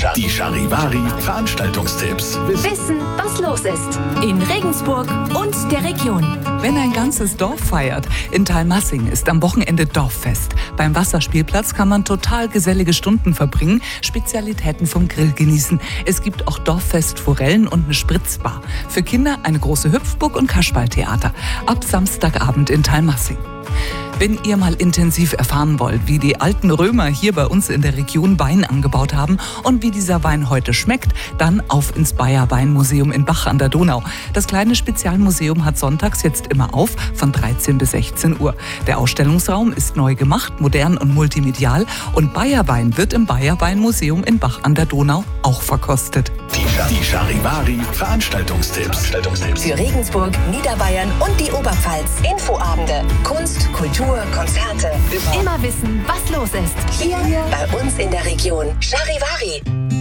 Die Charivari Veranstaltungstipps. Wissen, was los ist. In Regensburg und der Region. Wenn ein ganzes Dorf feiert. In Talmassing ist am Wochenende Dorffest. Beim Wasserspielplatz kann man total gesellige Stunden verbringen, Spezialitäten vom Grill genießen. Es gibt auch Dorffest Forellen und eine Spritzbar. Für Kinder eine große Hüpfburg und Kasperltheater. Ab Samstagabend in Talmassing. Wenn ihr mal intensiv erfahren wollt, wie die alten Römer hier bei uns in der Region Wein angebaut haben und wie dieser Wein heute schmeckt, dann auf ins Bayer Weinmuseum in Bach an der Donau. Das kleine Spezialmuseum hat sonntags jetzt immer auf, von 13 bis 16 Uhr. Der Ausstellungsraum ist neu gemacht, modern und multimedial und Bayer Wein wird im Bayer Weinmuseum in Bach an der Donau auch verkostet. Die Charivari Veranstaltungstipps. Für Regensburg, Niederbayern und die Oberpfalz. Infoabende, Kunst, Kultur, Konzerte. Immer wissen, was los ist. Hier bei uns in der Region. Charivari.